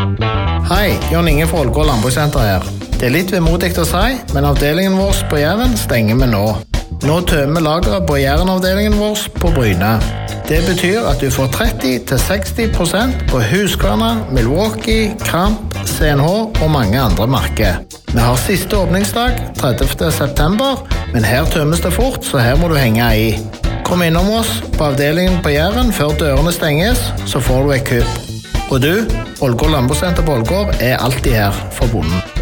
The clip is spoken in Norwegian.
Hei, Jon Inge fra Ålgård Landbrukssenter her. Det litt vemodigt å si, men avdelingen vår på Jæren stenger vi nå. Nå tømmer lageret på Jæren-avdelingen vår på Bryne. Det betyr at du får 30-60% på Husqvarna, Milwaukee, Kramp, CNH og mange andre merker. Vi har siste åpningsdag, 30. september, men her tømmes det fort, så her må du henge i. Kom innom oss på avdelingen på Jæren før dørene stenges, så får du et kupp. Og du, Ålgård Landbrukssenter på Ålgård alltid her for bonden.